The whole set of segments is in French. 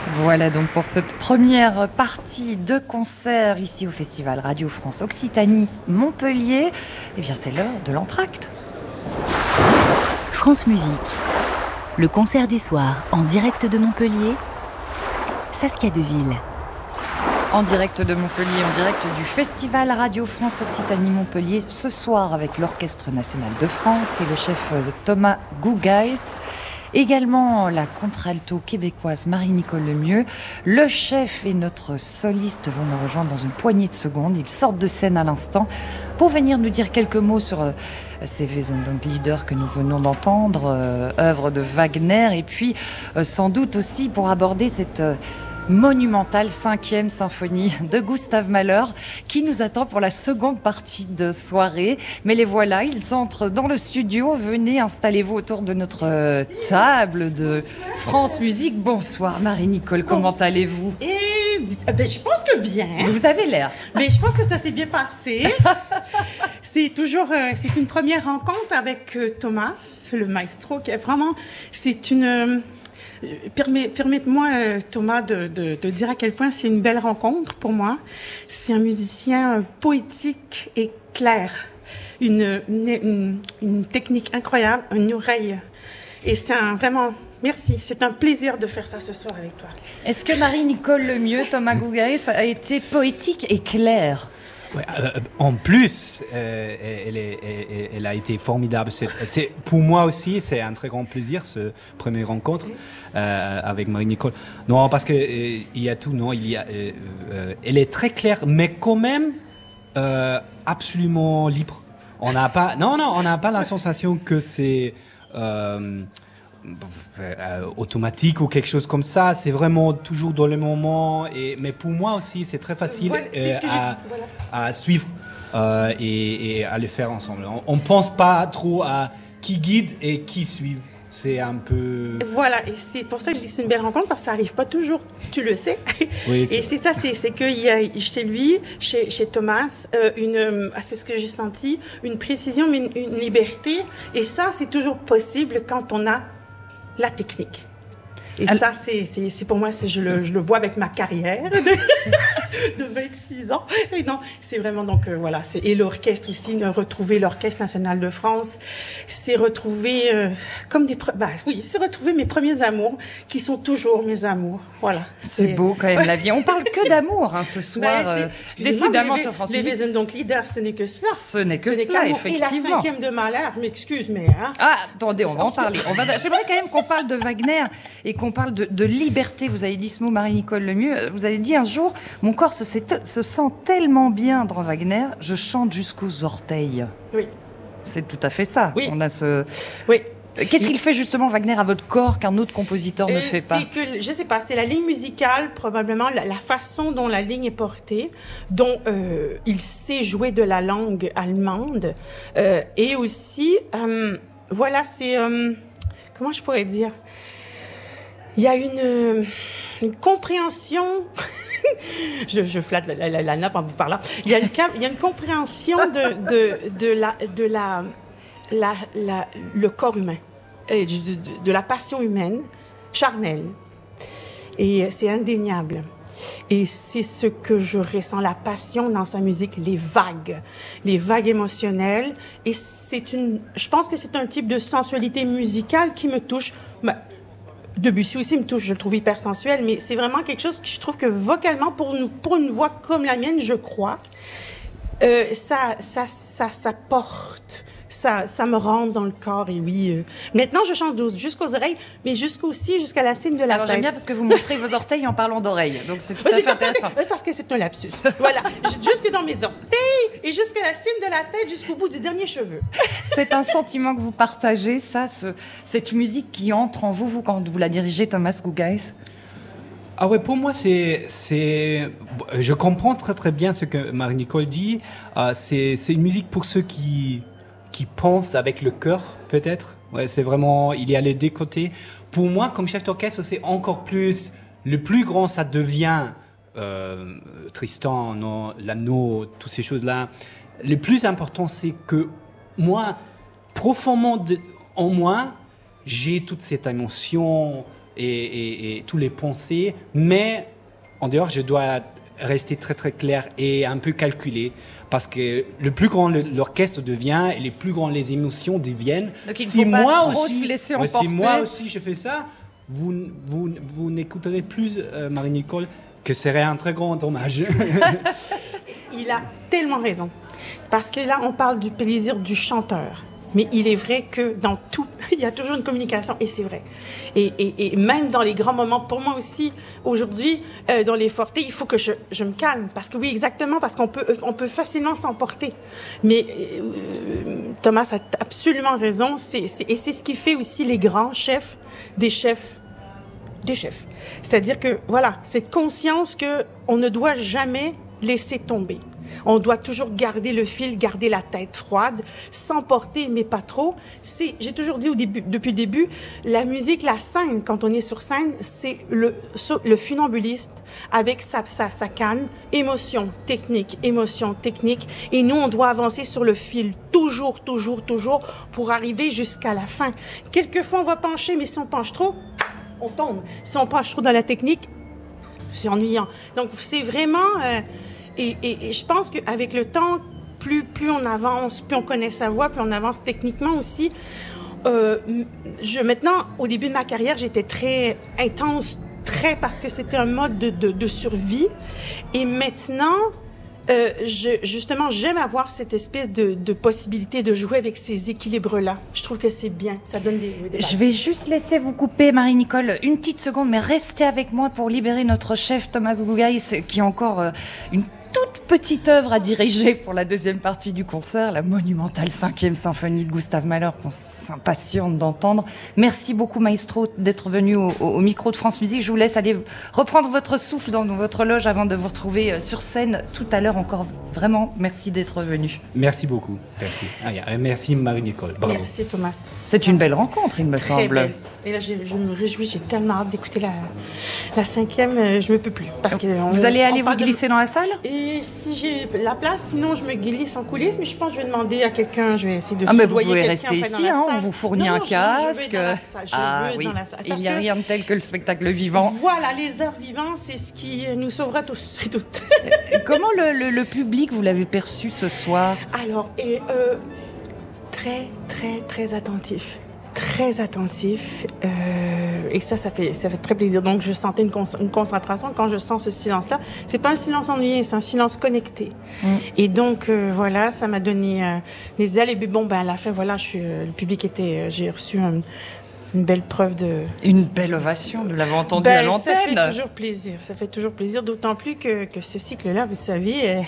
Voilà donc pour cette première partie de concert ici au Festival Radio France Occitanie Montpellier. Eh bien c'est l'heure de l'entracte. France Musique, le concert du soir en direct de Montpellier, Saskia Deville. En direct de Montpellier, en direct du Festival Radio France Occitanie Montpellier, ce soir avec l'Orchestre National de France et le chef Thomas Gougaes. Également la contralto québécoise Marie-Nicole Lemieux. Le chef et notre soliste vont me rejoindre dans une poignée de secondes. Ils sortent de scène à l'instant pour venir nous dire quelques mots sur ces Wesendonck-Lieder que nous venons d'entendre, œuvre de Wagner, et puis sans doute aussi pour aborder cette monumentale 5e symphonie de Gustave Mahler qui nous attend pour la seconde partie de soirée. Mais les voilà, ils entrent dans le studio. Venez, installez-vous autour de notre table de France Musique. Bonsoir Marie-Nicole, comment allez-vous? Je pense que bien. Vous avez l'air. Mais je pense que ça s'est bien passé. C'est une première rencontre avec Thomas, le maestro, qui est vraiment, c'est une... Permettez-moi, Thomas, de dire à quel point c'est une belle rencontre pour moi. C'est un musicien poétique et clair, une technique incroyable, une oreille. Et c'est vraiment... Merci, c'est un plaisir de faire ça ce soir avec toi. Est-ce que Marie-Nicole Lemieux, Thomas Gougaes, a été poétique et claire? Ouais, en plus, elle a été formidable. Pour moi aussi, c'est un très grand plaisir, ce premier rencontre avec Marie-Nicole. Non, parce que il y a tout, non, elle est très claire, mais quand même absolument libre. On n'a pas la sensation que c'est automatique ou quelque chose comme ça. C'est vraiment toujours dans le moment. Mais pour moi aussi, c'est très facile à suivre et à le faire ensemble. On ne pense pas trop à qui guide et qui suit. C'est un peu... Voilà, et c'est pour ça que je dis que c'est une belle rencontre, parce que ça n'arrive pas toujours, tu le sais. Oui, et c'est ça, c'est qu'il y a chez lui, chez Thomas, c'est ce que j'ai senti, une précision, mais une liberté. Et ça, c'est toujours possible quand on a la technique. Et ça, c'est pour moi, je le vois avec ma carrière de 26 ans. Et non, c'est vraiment donc, voilà. Et l'orchestre aussi, retrouver l'Orchestre National de France, c'est retrouver c'est retrouver mes premiers amours, qui sont toujours mes amours. Voilà. C'est beau quand même la vie. On parle que d'amour ce soir, décidément sur France Musique. Les Wesendonck-Lieder, ce n'est que cela. Ce n'est que cela, effectivement. Et la 5e de Mahler, m'excuse, mais... Hein, attendez, on va en parler. J'aimerais quand même qu'on parle de Wagner et qu'on parle de liberté. Vous avez dit ce mot, Marie-Nicole Lemieux. Vous avez dit un jour, mon corps se sent tellement bien dans Wagner, je chante jusqu'aux orteils. Oui. C'est tout à fait ça. Oui. On a ce... Oui. Qu'est-ce qu'il fait justement, Wagner, à votre corps qu'un autre compositeur ne fait pas? C'est que, je sais pas, c'est la ligne musicale, probablement, la façon dont la ligne est portée, dont il sait jouer de la langue allemande, et aussi, voilà, c'est... comment je pourrais dire? Il y a une compréhension... je flatte la nappe en vous parlant. Il y a une compréhension le corps humain, de la passion humaine, charnelle. Et c'est indéniable. Et c'est ce que je ressens, la passion dans sa musique, les vagues émotionnelles. Et je pense que c'est un type de sensualité musicale qui me touche. Debussy aussi me touche, je le trouve hyper sensuel, mais c'est vraiment quelque chose que je trouve que vocalement, pour une voix comme la mienne, je crois, ça porte, ça me rentre dans le corps, et oui. Maintenant, je chante jusqu'aux oreilles, mais jusqu'à la cime de la tête. Alors, j'aime bien parce que vous montrez vos orteils en parlant d'oreilles, donc c'est tout à fait intéressant. Parce que c'est un lapsus. Voilà, jusque dans mes orteils et jusqu'à la cime de la tête, jusqu'au bout du dernier cheveu. C'est un sentiment que vous partagez, ça, cette musique qui entre en vous quand vous la dirigez, Thomas Gougaes? Ah ouais, pour moi, je comprends très très bien ce que Marie-Nicole dit. C'est une musique pour ceux qui pensent avec le cœur, peut-être. Ouais, c'est vraiment, il y a les deux côtés. Pour moi, comme chef d'orchestre, c'est encore plus, le plus grand, ça devient Tristan, non, l'anneau, toutes ces choses-là. Le plus important, c'est que moi, profondément en moi, j'ai toute cette émotion et tous les pensées, mais en dehors, je dois rester très très clair et un peu calculé, parce que le plus grand l'orchestre devient et les plus grandes les émotions deviennent. Donc il ne faut pas trop se laisser emporter. Si moi aussi je fais ça, vous n'écouterez plus Marie-Nicole, que serait un très grand dommage. Il a tellement raison, parce que là on parle du plaisir du chanteur. Mais il est vrai que dans tout, il y a toujours une communication, et c'est vrai. Et même dans les grands moments, pour moi aussi, aujourd'hui, dans les fortés, il faut que je me calme. Parce que oui, exactement, parce qu'on peut facilement s'emporter. Mais Thomas a absolument raison. Et c'est ce qui fait aussi les grands chefs des chefs. C'est-à-dire que, voilà, cette conscience qu'on ne doit jamais laisser tomber. On doit toujours garder le fil, garder la tête froide, s'emporter, mais pas trop. J'ai toujours dit depuis le début, la musique, la scène, quand on est sur scène, c'est le funambuliste avec sa canne, émotion, technique. Et nous, on doit avancer sur le fil, toujours, pour arriver jusqu'à la fin. Quelquefois, on va pencher, mais si on penche trop, on tombe. Si on penche trop dans la technique, c'est ennuyant. Donc, c'est vraiment... Et je pense qu'avec le temps, plus on avance, plus on connaît sa voix, plus on avance techniquement aussi. Maintenant, au début de ma carrière, j'étais très intense, parce que c'était un mode de survie. Et maintenant, justement, j'aime avoir cette espèce de possibilité de jouer avec ces équilibres-là. Je trouve que c'est bien, ça donne des Je vais juste laisser vous couper, Marie-Nicole, une petite seconde, mais restez avec moi pour libérer notre chef Thomas Gugaïs, qui a encore une toute petite œuvre à diriger pour la deuxième partie du concert, la monumentale 5e symphonie de Gustave Mahler, qu'on s'impatiente d'entendre. Merci beaucoup, maestro, d'être venu au micro de France Musique. Je vous laisse aller reprendre votre souffle dans votre loge avant de vous retrouver sur scène tout à l'heure. Encore vraiment, merci d'être venu. Merci beaucoup. Merci. Merci Marie-Nicole. Bravo. Merci Thomas. C'est une belle rencontre, il me semble. Belle. Et là, je me réjouis, j'ai tellement hâte d'écouter la 5e, je ne peux plus. Parce que vous allez vous glisser dans la salle? Et si j'ai la place, sinon je me glisse en coulisses, mais je pense que je vais demander à quelqu'un, je vais essayer de mais vous pouvez rester ici, on vous fournit un casque. Je veux dans la salle. Il n'y a rien de tel que le spectacle vivant. Voilà, les arts vivants, c'est ce qui nous sauvera tous et toutes. Comment le public, vous l'avez perçu ce soir? Alors, très attentif. Très attentif, et ça fait très plaisir. Donc, je sentais une concentration. Quand je sens ce silence-là, c'est pas un silence ennuyé, c'est un silence connecté. Et donc, voilà, ça m'a donné des ailes. Et puis, bon, à la fin, voilà, le public j'ai reçu une belle preuve de... Une belle ovation, nous l'avons entendu à l'antenne. Ça fait toujours plaisir, d'autant plus que ce cycle-là, vous savez...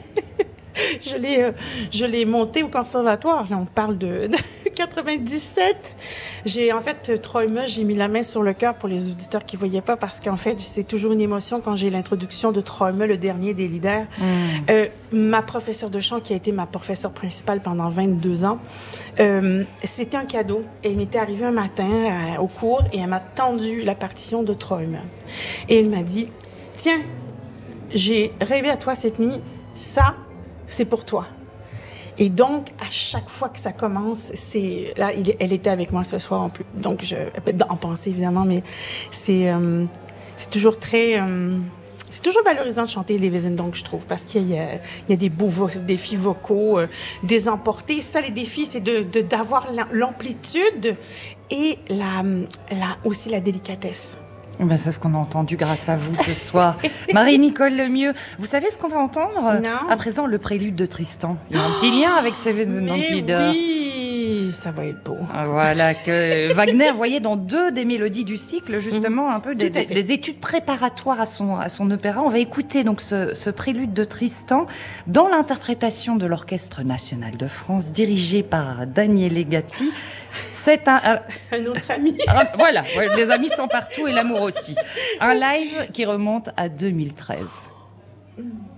Je l'ai monté au conservatoire. Là, on parle de 97. Troïme, j'ai mis la main sur le cœur pour les auditeurs qui ne voyaient pas, parce qu'en fait, c'est toujours une émotion quand j'ai l'introduction de Troïme, le dernier des leaders. Ma professeure de chant, qui a été ma professeure principale pendant 22 ans, c'était un cadeau. Elle m'était arrivée un matin au cours et elle m'a tendu la partition de Troïme. Et elle m'a dit, tiens, j'ai rêvé à toi cette nuit, ça, c'est pour toi. Et donc, à chaque fois que ça commence, elle était avec moi ce soir, donc en pensée évidemment, mais c'est toujours c'est toujours valorisant de chanter les Wesendonck, je trouve, parce qu'il y a des beaux défis vocaux, des emportés. Ça, les défis, c'est d'avoir l'amplitude et aussi la délicatesse. C'est ce qu'on a entendu grâce à vous ce soir. Marie-Nicole Lemieux, vous savez ce qu'on va entendre? Non. À présent, le prélude de Tristan. Il y a un petit lien avec ces Wesendonck leaders. Oui, ça va être beau. Voilà, que Wagner voyait dans 2 des mélodies du cycle, justement, un peu des études préparatoires à son opéra. On va écouter donc ce prélude de Tristan dans l'interprétation de l'Orchestre national de France, dirigé par Daniele Gatti. C'est un autre ami. Voilà, les amis sont partout et l'amour aussi. Un live qui remonte à 2013.